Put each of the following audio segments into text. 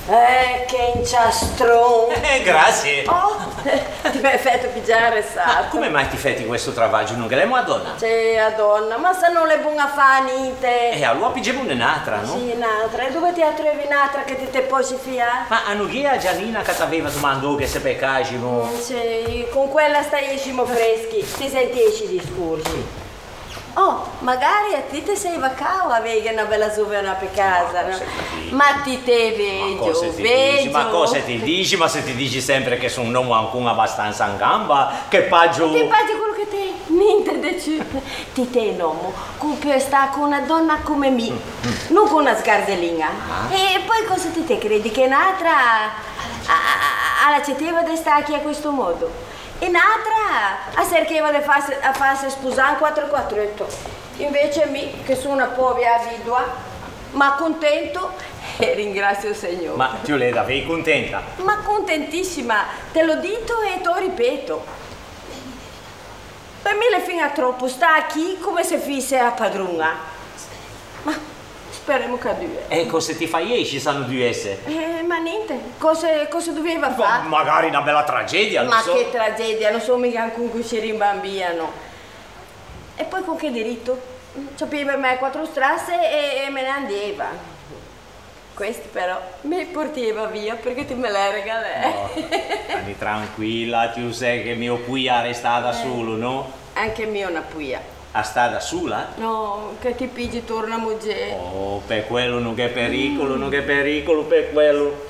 Che inciastrone! Grazie. Oh, ti mi hai fatto pigiare, Ma sa. come mai ti fai questo travaggio? Non che lei Madonna? Sì, Madonna, ma se non le buone a fare niente. Allora pigiamo un'altra, no? Sì, un'altra. E dove ti trovi un'altra che ti te posi fiare? Ma a Nuglia Gianina che ti aveva domandato che se peccagimo. Sì, con quella stai escimo freschi, ti senti esci discorsi. Oh, magari a te ti sei vacao avevi una bella sovena per casa, no? Ma ti te veggio, Ma cosa ti dici? Ma se ti dici sempre che sono un uomo ancora abbastanza in gamba, che paggio... Ti paghi quello che te, niente decide. Ti te un uomo, che sta con una donna come me, non con una sgarzellina. E poi cosa ti te credi? Che un'altra all'accetteva di stare qui a questo modo? E un'altra cercava di farsi sposare in 448. Invece me, che sono una povera vedova, ma contento e ringrazio il Signore. Ma Giulietta, sei contenta? Ma contentissima, te lo dico e te lo ripeto. Per me le fino a troppo sta qui come se fosse a padrona. Ma speriamo che a due. E cosa ti fai esci, sanno due essere? Ma niente, cosa doveva fare? Magari una bella tragedia, non Ma so. che tragedia, non so mica con cui si rimbambiano. E poi con che diritto? Sapeva me quattro strasse e me ne andava. Questi però mi portava via perché ti me le regalai. No, stai tranquilla, tu sai che mio Puglia resta da solo, no? Anche mio una puia. A sta da sola? No, che ti pigi torna moglie. Oh, per quello non che pericolo, non che pericolo per quello.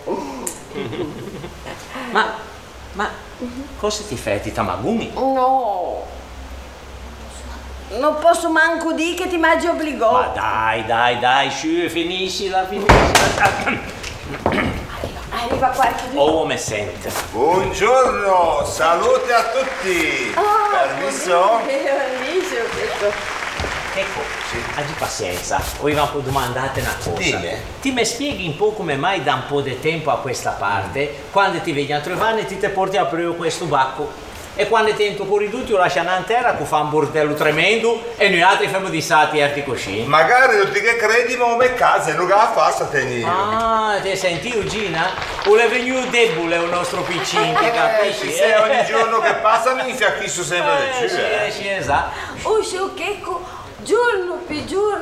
ma cosa ti fai, ti tamagumi? No. Non posso manco dire che ti mangi obbligò. Ma dai, su, finiscila. Arriva qualche giorno. Oh, mi sente. Buongiorno, salute a tutti. Permesso? Bellissimo questo. Ecco, oggi pazienza, volevo un po' domandare una cosa. Dimmi. Ti mi spieghi un po' come mai da un po' di tempo a questa parte, quando ti vedi a trovare ti porti a prendere questo bacco e quando ti entro fuori tutti lo lasciano in terra che fa un bordello tremendo e noi altri facciamo di sati e così. Magari non ti che credi, ma come casa non la fa tenere. Ah, ti senti Eugina? O è venuto debole il nostro piccino, che capisci? Se ogni giorno che passa mi infiacchisco sempre di più. Sì, esatto. Oh, sciocchecco, giorno per giorno.